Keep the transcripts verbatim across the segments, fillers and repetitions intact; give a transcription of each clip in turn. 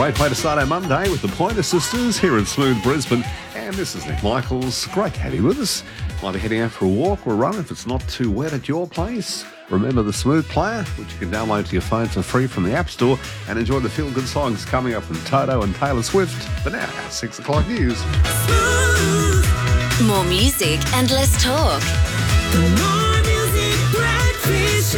Great way to start our Monday with the Pointer Sisters here in Smooth Brisbane. And this is Nick Michaels. Great to have you with us. Might be heading out for a walk or a run if it's not too wet at your place. Remember the Smooth Player, which you can download to your phone for free from the App Store, and enjoy the feel-good songs coming up from Toto and Taylor Swift. But now, our six o'clock news. More music and less talk. More music, breakfast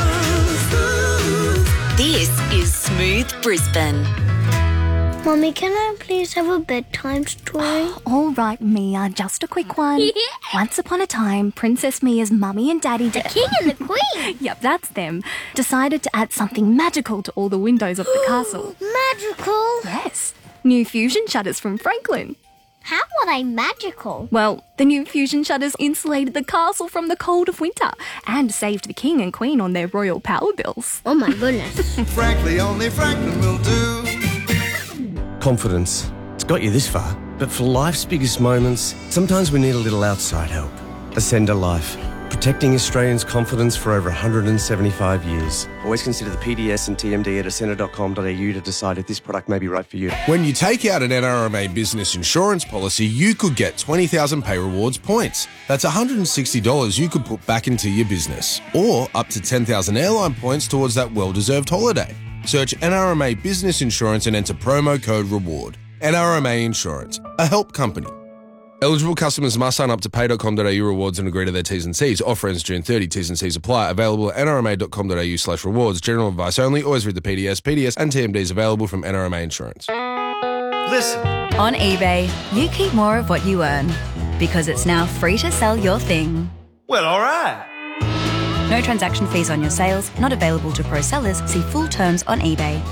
show. This is Smooth Brisbane. Mummy, can I please have a bedtime story? All right, Mia, just a quick one. Once upon a time, Princess Mia's mummy and daddy... The king and the queen? Yep, that's them. Decided to add something magical to all the windows of the castle. Magical? Yes. New fusion shutters from Franklin. How are they magical? Well, the new fusion shutters insulated the castle from the cold of winter and saved the king and queen on their royal power bills. Oh my goodness. Frankly, only Franklin will do. Confidence. It's got you this far. But for life's biggest moments, sometimes we need a little outside help. Ascender Life. Protecting Australians' confidence for over one hundred seventy-five years. Always consider the P D S and T M D at ascender dot com dot a u to decide if this product may be right for you. When you take out an N R M A business insurance policy, you could get twenty thousand Pay Rewards points. That's one hundred sixty dollars you could put back into your business. Or up to ten thousand airline points towards that well-deserved holiday. Search N R M A Business Insurance and enter promo code REWARD. N R M A Insurance, a help company. Eligible customers must sign up to pay dot com dot a u rewards and agree to their T's and C's. Offer ends June thirtieth. T's and C's apply. Available at N R M A dot com dot a u slash rewards. General advice only. Always read the P D S. P D S and T M Ds available from N R M A Insurance. Listen. On eBay, you keep more of what you earn because it's now free to sell your thing. Well, all right. No transaction fees on your sales. Not available to pro sellers. See full terms on eBay.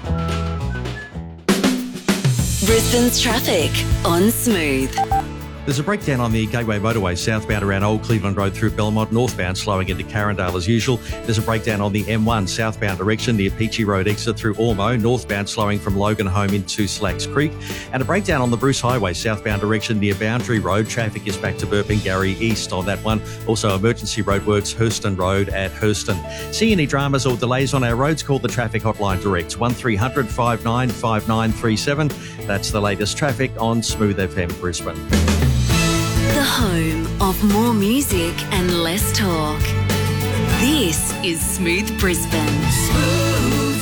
Brisbane's traffic on Smooth. There's a breakdown on the Gateway Motorway southbound around Old Cleveland Road through Belmont, northbound slowing into Carindale as usual. There's a breakdown on the M one southbound direction near Peachy Road exit through Ormo, northbound slowing from Logan Home into Slacks Creek. And a breakdown on the Bruce Highway southbound direction near Boundary Road. Traffic is back to Burpengary East on that one. Also emergency roadworks Hurston Road at Hurston. See any dramas or delays on our roads? Call the traffic hotline direct one three hundred five nine five nine three seven. That's the latest traffic on Smooth F M Brisbane. The home of more music and less talk. This is Smooth Brisbane. Smooth.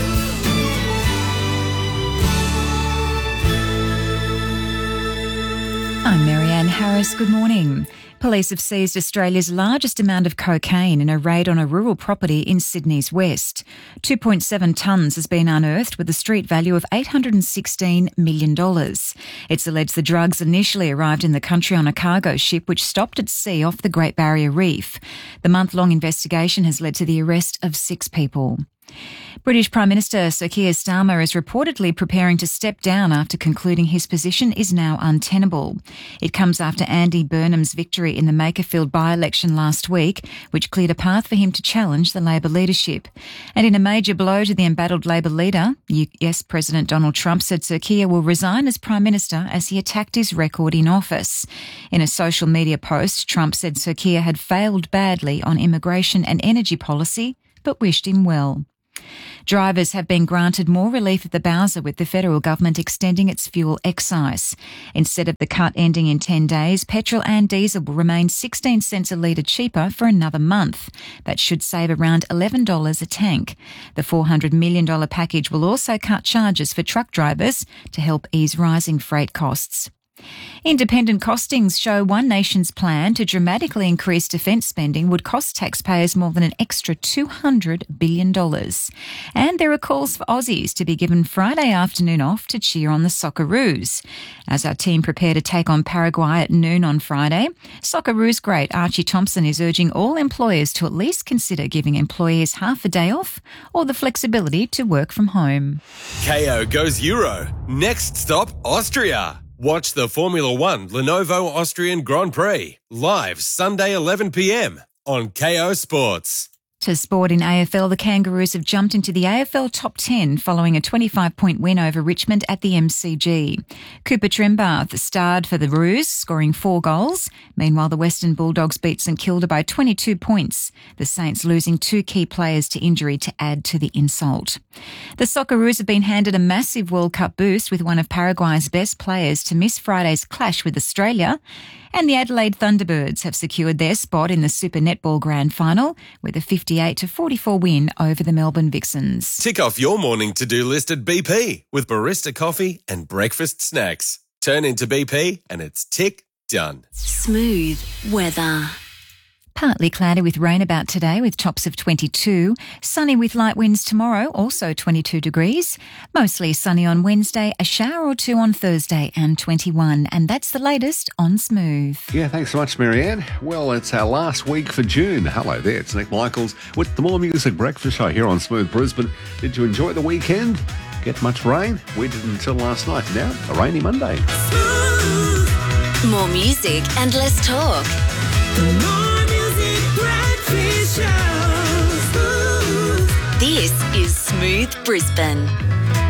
I'm Marianne Harris. Good morning. Police have seized Australia's largest amount of cocaine in a raid on a rural property in Sydney's west. two point seven tonnes has been unearthed with a street value of eight hundred sixteen million dollars. It's alleged the drugs initially arrived in the country on a cargo ship which stopped at sea off the Great Barrier Reef. The month-long investigation has led to the arrest of six people. British Prime Minister Sir Keir Starmer is reportedly preparing to step down after concluding his position is now untenable. It comes after Andy Burnham's victory in the Makerfield by-election last week, which cleared a path for him to challenge the Labor leadership. And in a major blow to the embattled Labor leader, U S President Donald Trump said Sir Keir will resign as Prime Minister as he attacked his record in office. In a social media post, Trump said Sir Keir had failed badly on immigration and energy policy, but wished him well. Drivers have been granted more relief at the Bowser with the federal government extending its fuel excise. Instead of the cut ending in ten days, petrol and diesel will remain sixteen cents a litre cheaper for another month. That should save around eleven dollars a tank. The four hundred million dollars package will also cut charges for truck drivers to help ease rising freight costs. Independent costings show One Nation's plan to dramatically increase defence spending would cost taxpayers more than an extra two hundred billion dollars. And there are calls for Aussies to be given Friday afternoon off to cheer on the Socceroos. As our team prepare to take on Paraguay at noon on Friday, Socceroos great Archie Thompson is urging all employers to at least consider giving employees half a day off or the flexibility to work from home. K O goes Euro. Next stop, Austria. Watch the Formula One Lenovo Austrian Grand Prix live Sunday eleven p m on K O Sports. To sport in A F L, the Kangaroos have jumped into the A F L top ten following a twenty-five point win over Richmond at the M C G. Cooper Trembath starred for the Roos, scoring four goals. Meanwhile, the Western Bulldogs beat St Kilda by twenty-two points, the Saints losing two key players to injury to add to the insult. The Socceroos have been handed a massive World Cup boost with one of Paraguay's best players to miss Friday's clash with Australia. And the Adelaide Thunderbirds have secured their spot in the Super Netball Grand Final with a fifty-eight to forty-four win over the Melbourne Vixens. Tick off your morning to-do list at B P with barista coffee and breakfast snacks. Turn into B P and it's tick done. Smooth weather. Partly cloudy with rain about today with tops of twenty-two. Sunny with light winds tomorrow, also twenty-two degrees. Mostly sunny on Wednesday, a shower or two on Thursday and twenty-one. And that's the latest on Smooth. Yeah, thanks so much, Marianne. Well, it's our last week for June. Hello there, it's Nick Michaels with the More Music Breakfast Show here on Smooth Brisbane. Did you enjoy the weekend? Get much rain? We did until last night. Now, a rainy Monday. More music and less talk. More music breakfast show. This is Smooth Brisbane.